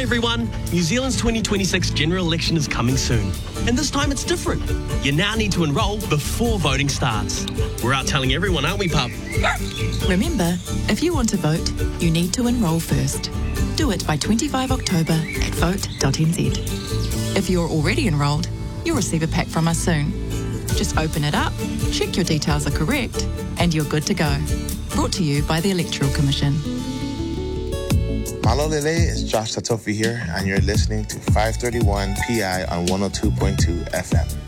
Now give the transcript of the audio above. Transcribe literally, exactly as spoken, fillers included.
everyone. New Zealand's twenty twenty-six general election is coming soon. And this time it's different. You now need to enrol before voting starts. We're out telling everyone, aren't we, pup? Remember, if you want to vote, you need to enrol first. Do it by twenty-fifth of October at vote dot n z. If you're already enrolled, you'll receive a pack from us soon. Just open it up, check your details are correct, and you're good to go. Brought to you by the Electoral Commission. Malo Lele, it's Josh Tatofi here, and you're listening to five thirty-one P I on one oh two point two F M.